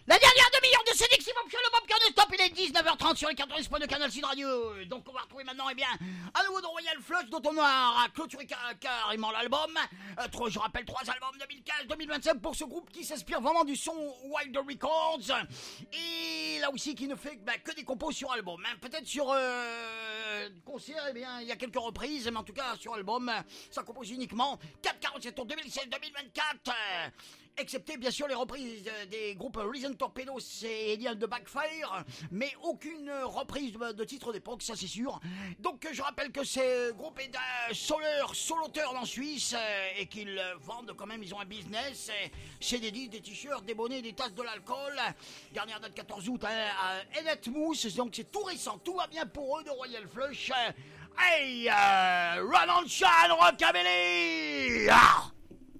La dernière demi-heure de ce Diximum sur le Bob Stop, il est 19h30 sur les 90 points de Canal Sud Radio. Donc on va retrouver maintenant, eh bien, à nouveau de Royal Flush, dont on a clôturé carrément l'album. Je rappelle 3 albums 2015-2025 pour ce groupe qui s'inspire vraiment du son Wild Records. Et là aussi qui ne fait que des compos sur album. Peut-être sur concert, eh bien, il y a quelques reprises, mais en tout cas sur album, ça compose uniquement 4,47 tours 2016-2024. Excepté bien sûr les reprises des groupes Reason Torpedoes et Alien de Backfire, mais aucune reprise de titre d'époque, ça c'est sûr. Donc je rappelle que ce groupe est d'un soloteur en Suisse et qu'ils vendent quand même, ils ont un business, c'est des disques, des t-shirts, des bonnets, des tasses, de l'alcool. Dernière date 14 août à Ellet Mousse, donc c'est tout récent, tout va bien pour eux de Royal Flush. Hey, Run on Shine Rockabilly! Ah!